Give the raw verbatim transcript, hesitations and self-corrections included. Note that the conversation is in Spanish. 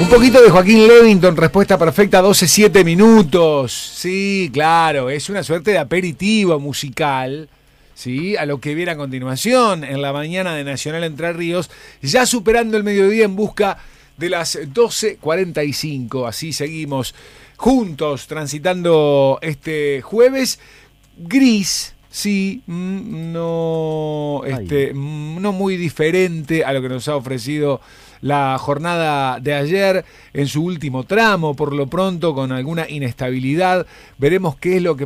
Un poquito de Joaquín Levington, respuesta perfecta, doce siete minutos. Sí, claro, es una suerte de aperitivo musical, ¿sí? A lo que viene a continuación en la mañana de Nacional Entre Ríos, ya superando el mediodía en busca de las doce cuarenta y cinco. Así seguimos juntos transitando este jueves gris. Sí, no, este, no muy diferente a lo que nos ha ofrecido la jornada de ayer en su último tramo, por lo pronto con alguna inestabilidad. Veremos qué es lo que